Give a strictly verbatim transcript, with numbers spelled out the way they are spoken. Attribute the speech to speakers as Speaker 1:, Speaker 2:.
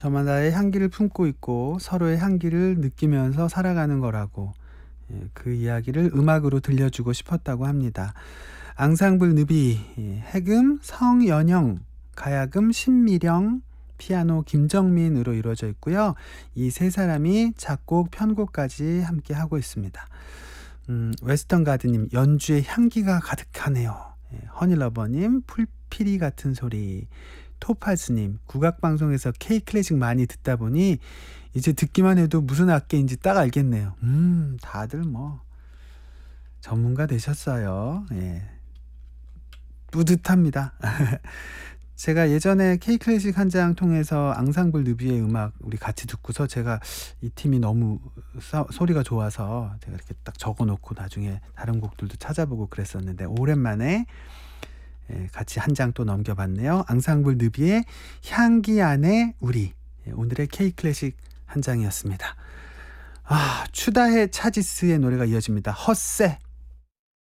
Speaker 1: 저마다의 향기를 품고 있고 서로의 향기를 느끼면서 살아가는 거라고, 예, 그 이야기를 음악으로 들려주고 싶었다고 합니다. 앙상블 느비, 예, 해금 성연영, 가야금 신미령, 피아노 김정민으로 이루어져 있고요. 이 세 사람이 작곡, 편곡까지 함께 하고 있습니다. 음, 웨스턴 가드님, 연주에 향기가 가득하네요. 예, 허니러버님, 풀피리 같은 소리. 토파즈님, 국악방송에서 K클래식 많이 듣다 보니 이제 듣기만 해도 무슨 악기인지 딱 알겠네요. 음, 다들 뭐 전문가 되셨어요. 예, 뿌듯합니다. 제가 예전에 K클래식 한 장 통해서 앙상블 느비의 음악 우리 같이 듣고서 제가 이 팀이 너무 사- 소리가 좋아서 제가 이렇게 딱 적어놓고 나중에 다른 곡들도 찾아보고 그랬었는데, 오랜만에 예, 같이 한 장 또 넘겨봤네요. 앙상블 느비의 향기 안에 우리, 예, 오늘의 K클래식 한 장이었습니다. 아, 추다해 차지스의 노래가 이어집니다. 헛새.